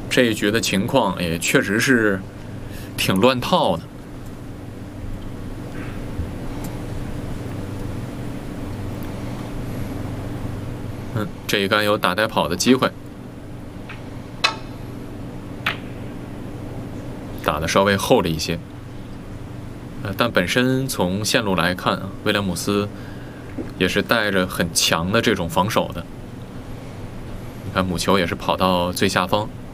这一局的情况也确实是挺乱套的。这一杆有打带跑的机会，打的稍微厚了一些。但本身从线路来看啊，威廉姆斯也是带着很强的这种防守的。你看母球也是跑到最下方，